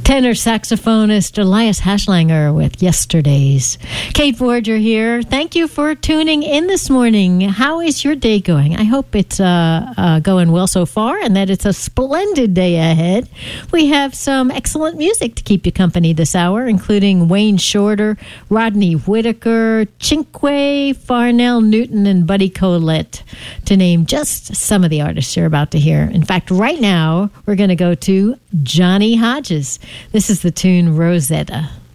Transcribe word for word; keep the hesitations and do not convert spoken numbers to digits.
tenor saxophonist Elias Hashlanger with Yesterdays. Kate Forger here. Thank you for tuning in this morning. How is your day going? I hope it's uh, uh, going well so far and that it's a splendid day ahead. We have some excellent music to keep you company this hour, including Wayne Shorter, Rodney Whitaker, Chinque, Farnell Newton, and Buddy Collette, to name just some of the artists you're about to hear. In fact, right now, we're going to go to Johnny Hodges. This is the tune Rosetta.